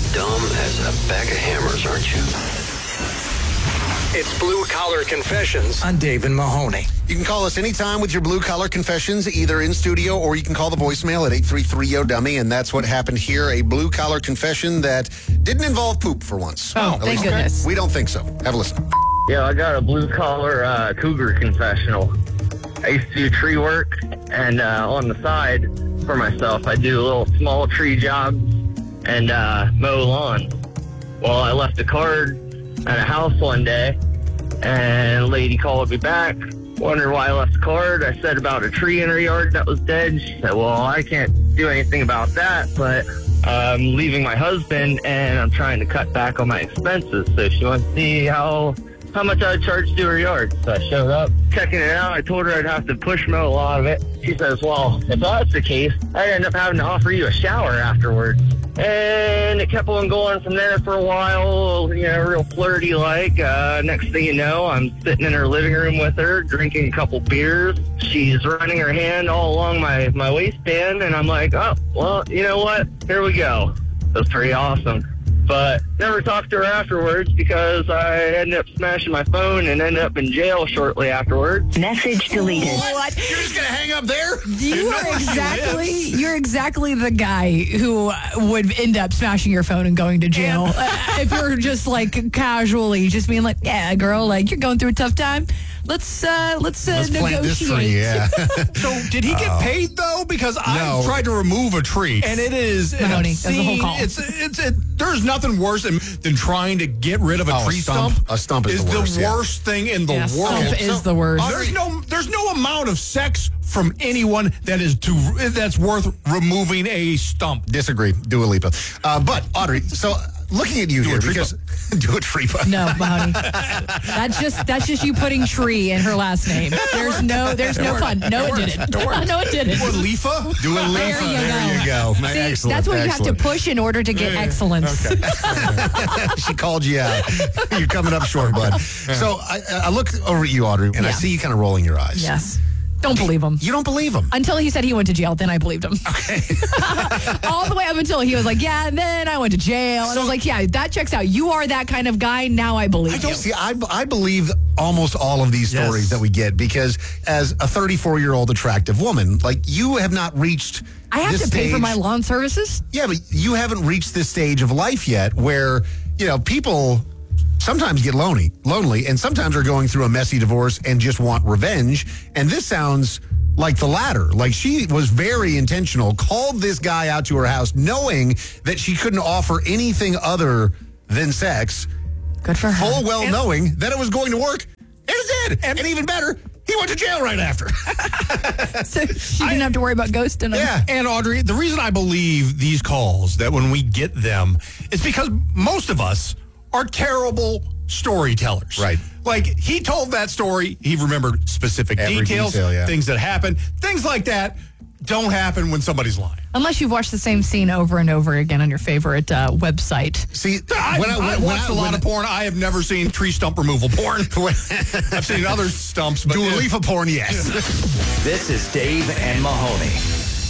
dumb as a bag of hammers, aren't you? It's Blue Collar Confessions on Dave and Mahoney. You can call us anytime with your blue collar confessions, either in studio or you can call the voicemail at 833-YO-DUMMY, and that's what happened here, a blue collar confession that didn't involve poop for once. Oh, At thank least goodness. We don't think so. Have a listen. Yeah, I got a blue collar cougar confessional. I used to do tree work, and on the side for myself, I do little small tree jobs and mow lawns. Well, I left a card at a house one day, and a lady called me back, wondering why I left the card. I said about a tree in her yard that was dead. She said, well, I can't do anything about that, but I'm leaving my husband, and I'm trying to cut back on my expenses. So she wants to see how much I would charge to do her yard. So I showed up, checking it out. I told her I'd have to push mow a lot of it. She says, well, if that's the case, I'd end up having to offer you a shower afterwards. And it kept on going from there for a while, you know, real flirty like. Next thing you know, I'm sitting in her living room with her, drinking a couple beers. She's running her hand all along my waistband, and I'm like, oh, well, you know what? Here we go. That's pretty awesome. But never talked to her afterwards because I ended up smashing my phone and ended up in jail shortly afterwards. Message deleted. What? You're just going to hang up there? You're exactly the guy who would end up smashing your phone and going to jail. If you're just like casually just being like, yeah, girl, like you're going through a tough time. Let's plant negotiate. this tree, yeah. So did he get paid though? Because I tried to remove a tree, and it is Mahoney, that's the whole call. There's nothing worse than trying to get rid of a tree stump. A stump is the worst. Worst thing in the world. Stump is the worst. There's no amount of sex from anyone that's worth removing a stump. Disagree. Dua Lipa. But, Audrey, so looking at you here, because... Do a tree bump. No, Mahoney. That's just you putting tree in her last name. There's no pun. No, it didn't. No, it didn't. Dua Lipa? Dua Lipa. There you go. See, excellent. That's what you have to push in order to get excellence. Okay. She called you out. You're coming up short, bud. So I look over at you, Audrey, and I see you kind of rolling your eyes. Yes. Don't believe him. You don't believe him? Until he said he went to jail, then I believed him. Okay. All the way up until he was like, yeah, and then I went to jail. And I was like, yeah, that checks out. You are that kind of guy. Now I believe you. See, I believe almost all of these stories that we get because as a 34-year-old attractive woman, like you have not reached I have to pay for my lawn services? Yeah, but you haven't reached this stage of life yet where, you know, people... sometimes get lonely, and sometimes are going through a messy divorce and just want revenge. And this sounds like the latter. Like she was very intentional, called this guy out to her house knowing that she couldn't offer anything other than sex. Good for her. Full well knowing that it was going to work. And it did. And even better, he went to jail right after. So she didn't have to worry about ghosting him. Yeah. And Audrey, the reason I believe these calls, that when we get them, is because most of us are terrible storytellers. Right. Like, he told that story. He remembered specific details, things that happened. Things like that don't happen when somebody's lying. Unless you've watched the same scene over and over again on your favorite website. See, I've watched a lot of porn. I have never seen tree stump removal porn. I've seen other stumps. But Dua Lipa porn, yes. This is Dave and Mahoney.